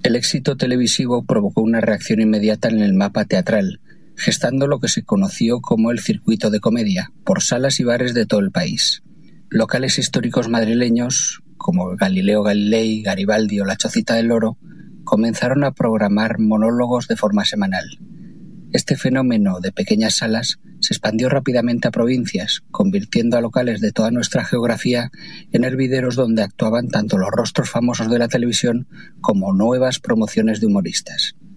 El éxito televisivo provocó una reacción inmediata en el mapa teatral, gestando lo que se conoció como el circuito de comedia, por salas y bares de todo el país. Locales históricos madrileños, como Galileo Galilei, Garibaldi o La Chocita del Loro, comenzaron a programar monólogos de forma semanal. Este fenómeno de pequeñas salas se expandió rápidamente a provincias, convirtiendo a locales de toda nuestra geografía en hervideros donde actuaban tanto los rostros famosos de la televisión como nuevas promociones de humoristas.